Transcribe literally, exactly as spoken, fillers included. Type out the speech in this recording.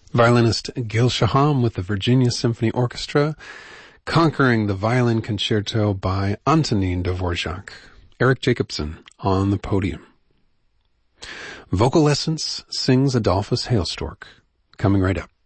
Violinist Gil Shaham with the Virginia Symphony Orchestra, conquering the Violin Concerto by Antonin Dvorak. Eric Jacobson on the podium. Vocal Essence sings Adolphus Hailstork, coming right up.